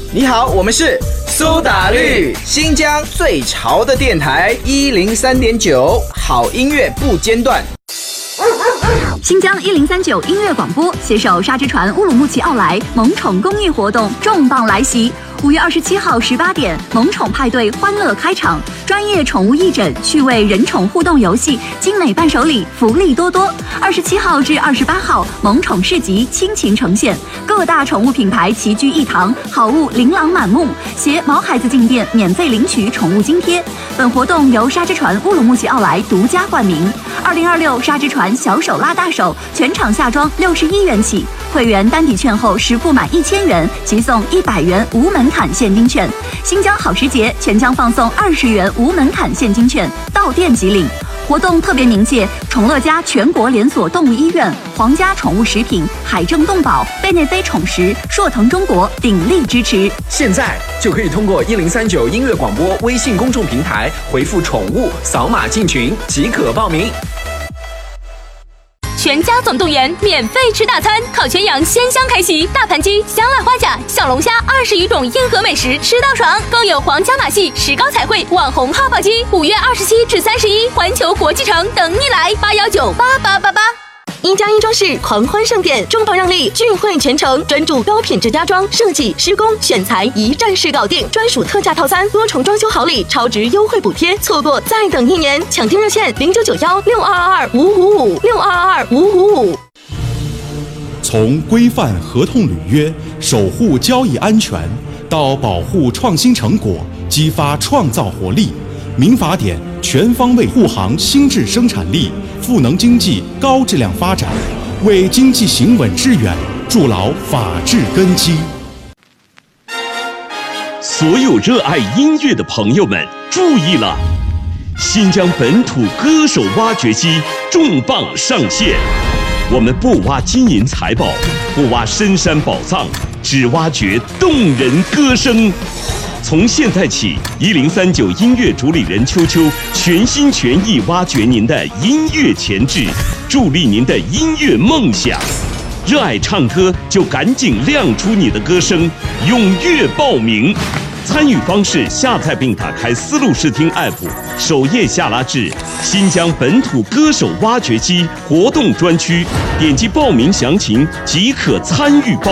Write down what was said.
你好，我们是苏打绿，新疆最潮的电台103.9，好音乐不间断。 新疆1039音乐广播携手沙之船乌鲁木齐奥莱萌宠公益活动重磅来袭。5月27号18点，萌宠派对欢乐开场，专业宠物义诊、趣味人宠互动游戏、精美伴手礼，福利多多。27号至28号，萌宠市集倾情呈现，各大宠物品牌齐聚一堂，好物琳琅满目。携毛孩子进店免费领取宠物津贴。本活动由沙之船乌鲁木齐奥莱独家冠名。2026沙之船小手拉大手，全场下装61元起，会员单抵券后实付满1000元，即送100元无门槛现金券。新疆好时节，全将放送20元无门槛现金券，到店即领。活动特别鸣谢宠乐家全国连锁动物医院、皇家宠物食品、海正动保、贝内菲宠食、硕腾中国鼎力支持。 现在就可以通过1039音乐广播微信公众平台回复宠物，扫码进群即可报名。 全家总动员，免费吃大餐，烤全羊鲜香开席，大盘鸡、香辣花甲、小龙虾20余种硬核美食吃到爽，更有皇家马戏、石膏彩绘、网红泡泡鸡。5月27至31，环球国际城等你来，8198888。一加一装饰狂欢盛典，重磅让利，聚会全程，专注高品质家装设计、施工、选材，一站式搞定，专属特价套餐，多重装修好礼，超值优惠补贴，错过再等1年，抢订热线0991622555，622555。 从规范合同履约、守护交易安全，到保护创新成果、激发创造活力，民法典全方位护航新质生产力，赋能经济高质量发展，为经济行稳致远筑牢法治根基。 所有热爱音乐的朋友们注意了，新疆本土歌手挖掘机重磅上线。我们不挖金银财宝，不挖深山宝藏，只挖掘动人歌声。从现在起，1039音乐主理人秋秋全心全意挖掘您的音乐潜质，助力您的音乐梦想。热爱唱歌就赶紧亮出你的歌声，踊跃报名。参与方式：下载并打开丝路视听 App， 首页下拉至新疆本土歌手挖掘机活动专区，点击报名详情即可参与报名。